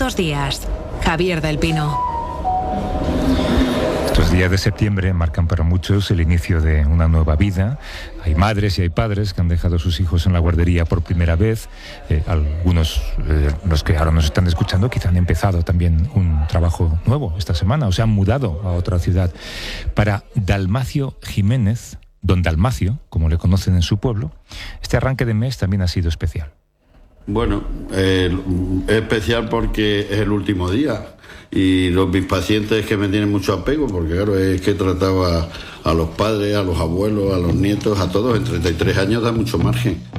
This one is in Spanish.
2 días. Javier del Pino. Estos días de septiembre marcan para muchos el inicio de una nueva vida. Hay madres y hay padres que han dejado a sus hijos en la guardería por primera vez. Algunos, los que ahora nos están escuchando, quizá han empezado también un trabajo nuevo esta semana o se han mudado a otra ciudad. Para Dalmacio Jiménez, don Dalmacio, como le conocen en su pueblo, este arranque de mes también ha sido especial. Bueno, es especial porque es el último día y mis pacientes que me tienen mucho apego, porque claro, es que he tratado a los padres, a los abuelos, a los nietos, a todos, en 33 años da mucho margen.